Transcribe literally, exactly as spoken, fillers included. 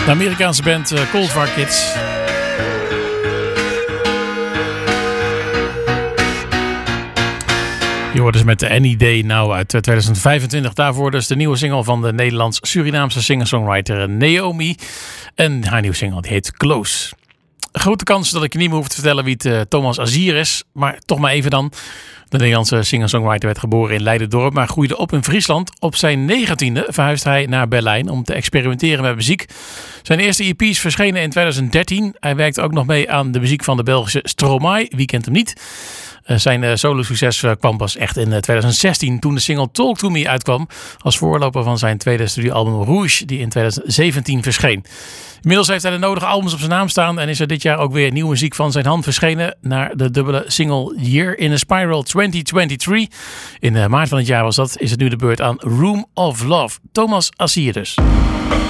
De Amerikaanse band uh, Cold War Kids. Je hoort dus met de Any Day Now uit twintig vijfentwintig. Daarvoor dus de nieuwe single van de Nederlands-Surinaamse singer-songwriter Naomi. En haar nieuwe single die heet Close. Grote kans dat ik je niet meer hoef te vertellen wie het uh, Thomas Azier is. Maar toch maar even dan. De Nederlandse singer-songwriter werd geboren in Leiden-dorp, maar groeide op in Friesland. Op zijn negentiende verhuisde hij naar Berlijn om te experimenteren met muziek. Zijn eerste E P's verschenen in twintig dertien. Hij werkte ook nog mee aan de muziek van de Belgische Stromae. Wie kent hem niet? Uh, zijn uh, solo-succes uh, kwam pas echt in uh, twintig zestien toen de single Talk To Me uitkwam. Als voorloper van zijn tweede studioalbum Rouge, die in twintig zeventien verscheen. Inmiddels heeft hij de nodige albums op zijn naam staan en is er dit jaar ook weer nieuwe muziek van zijn hand verschenen naar de dubbele single Year in a Spiral twintig drieëntwintig. In uh, maart van het jaar was dat, is het nu de beurt aan Room of Love. Thomas Azier dus.